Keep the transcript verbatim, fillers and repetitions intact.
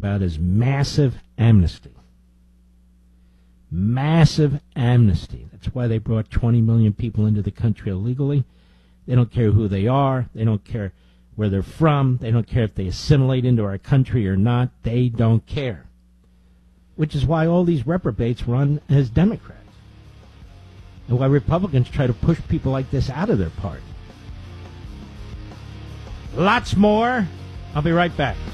about is massive amnesty. Massive amnesty. That's why they brought twenty million people into the country illegally. They don't care who they are. They don't care where they're from. They don't care if they assimilate into our country or not. They don't care. Which is why all these reprobates run as Democrats. And why Republicans try to push people like this out of their party. Lots more. I'll be right back.